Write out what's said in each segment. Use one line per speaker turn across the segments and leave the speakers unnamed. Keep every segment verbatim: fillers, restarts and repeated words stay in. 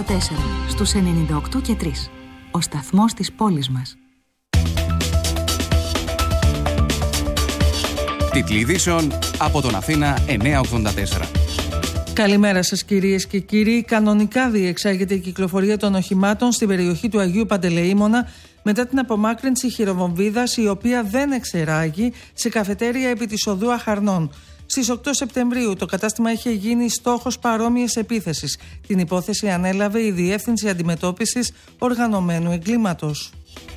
τέσσερα, στους ενενήντα οκτώ και τρία. Ο σταθμός της πόλης μας.
Τίτλοι ειδήσεων από τον Αθήνα εννιακόσια ογδόντα τέσσερα.
Καλημέρα σας κυρίες και κύριοι. Κανονικά διεξάγεται η κυκλοφορία των οχημάτων στην περιοχή του Αγίου Παντελεήμωνα μετά την απομάκρυνση χειροβομβίδας, η οποία δεν εξεράγει σε καφετέρια επί της οδού Αχαρνών. Στις οκτώ Σεπτεμβρίου το κατάστημα είχε γίνει στόχος παρόμοιας επίθεσης. Την υπόθεση ανέλαβε η Διεύθυνση Αντιμετώπισης Οργανωμένου Εγκλήματος.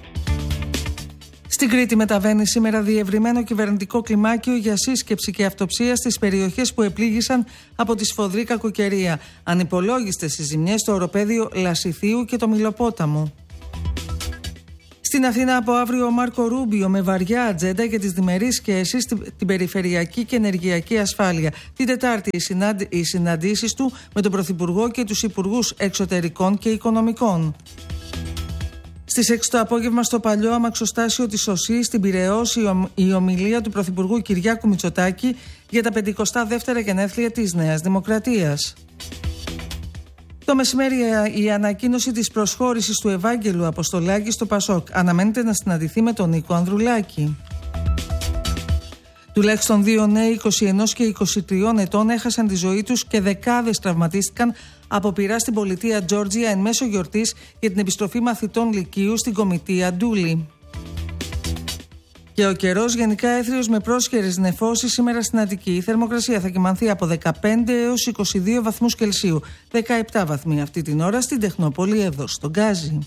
Στην Κρήτη μεταβαίνει σήμερα διευρυμένο κυβερνητικό κλιμάκιο για σύσκεψη και αυτοψία στις περιοχές που επλήγησαν από τη σφοδρή κακοκαιρία. Ανυπολόγιστες οι ζημιές στο οροπέδιο Λασιθίου και το Μιλοπόταμο. Στην Αθήνα από αύριο ο Μάρκο Ρούμπιο με βαριά ατζέντα για τις διμερείς σχέσεις, την περιφερειακή και ενεργειακή ασφάλεια. Την Τετάρτη οι, συναντ... οι συναντήσεις του με τον Πρωθυπουργό και τους Υπουργούς Εξωτερικών και Οικονομικών. Στις έξι το απόγευμα στο παλιό αμαξοστάσιο της ΟΣΥ στην Πειραιώς η, ο... η ομιλία του Πρωθυπουργού Κυριάκου Μητσοτάκη για τα πενηκοστά δεύτερα γενέθλια της Νέας Δημοκρατίας. Το μεσημέρι η ανακοίνωση της προσχώρησης του Ευάγγελου Αποστολάκη στο Πασόκ αναμένεται να συναντηθεί με τον Νίκο Ανδρουλάκη. Τουλάχιστον δύο νέοι είκοσι ένα και είκοσι τρία ετών έχασαν τη ζωή τους και δεκάδες τραυματίστηκαν από πυρά στην πολιτεία Τζόρτζια εν μέσω γιορτής για την επιστροφή μαθητών λυκείου στην κομιτεία Ντούλη. Και ο καιρός γενικά έθριος με πρόσχερες νεφώσεις σήμερα στην Αττική. Η θερμοκρασία θα κυμανθεί από δεκαπέντε έως είκοσι δύο βαθμούς Κελσίου. δεκαεπτά βαθμοί αυτή την ώρα στην Τεχνόπολη εδώ στον Γκάζι.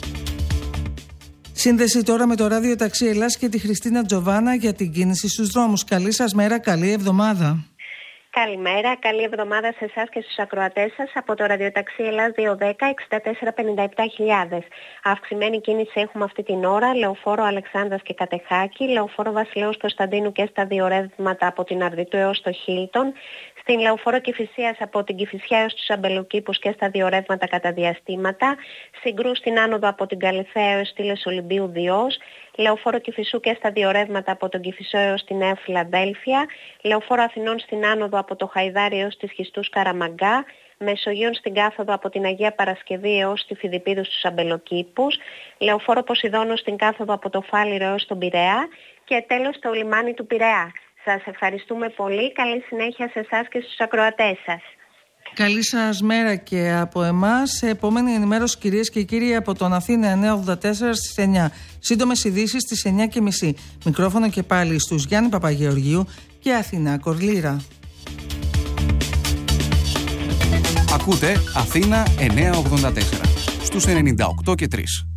Σύνδεση τώρα με το ράδιο Ταξί Ελλάς και τη Χριστίνα Τζοβάνα για την κίνηση στους δρόμους. Καλή σας μέρα, καλή εβδομάδα.
Καλημέρα, καλή εβδομάδα σε εσάς και στους ακροατές σας από το ραδιοταξί Ελλάς δύο δέκα εξήντα τέσσερα πενήντα επτά χιλιάδες. Αυξημένη κίνηση έχουμε αυτή την ώρα, λεωφόρο Αλεξάνδρας και Κατεχάκη, λεωφόρο Βασιλέως Κωνσταντίνου και στα δύο ρεύματα από την Αρδιτού έως το Χίλτον, στην λεωφόρο Κηφισίας από την Κηφισιά έως τους Αμπελοκήπους και στα δύο ρεύματα κατά διαστήματα, συγκρού στην άνοδο από την Καλυθέα έως Στήλες Ολυμπίου Διός, λεωφόρο Κηφισού και στα δύο ρεύματα από τον Κηφισό έως τη Νέα Φιλαδέλφια, λεωφόρο Αθηνών στην άνοδο από το Χαϊδάρι έως τις Χιστούς Καραμαγκά, Μεσογείων στην κάθοδο από την Αγία Παρασκευή έως τη Φιδιππίδου στους Αμπελοκήπους, λεωφόρο Ποσειδώνος στην κάθοδο από το Φάληρο έως τον Πειραιά και τέλος το λιμάνι του Πειραιά. Σας ευχαριστούμε πολύ. Καλή συνέχεια σε εσάς και στους ακροατές σας.
Καλή σας μέρα και από εμάς. Σε επόμενη ενημέρωση κυρίες και κύριοι από τον Αθήνα εννιακόσια ογδόντα τέσσερα στις εννιά. Σύντομες ειδήσεις στις εννιά και μισή. Μικρόφωνο και πάλι στους Γιάννη Παπαγεωργίου και Αθηνά Κορλήρα.
Ακούτε Αθήνα εννιακόσια ογδόντα τέσσερα στους ενενήντα οκτώ και τρία.